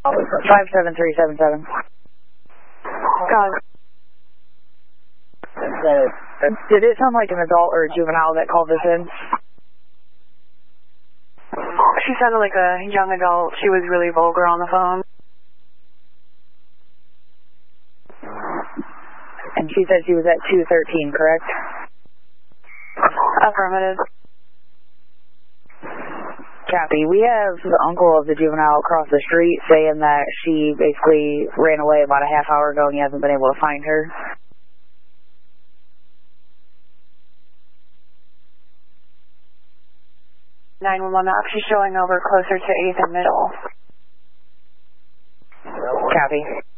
57377. God. Did it sound like an adult or a juvenile that called this in? She sounded like a young adult. She was really vulgar on the phone. And she said she was at 213, correct? Affirmative. Copy. We have the uncle of the juvenile across the street saying that she basically ran away about a half hour ago and he hasn't been able to find her. .911 map. She's showing over closer to 8th and Middle. Copy.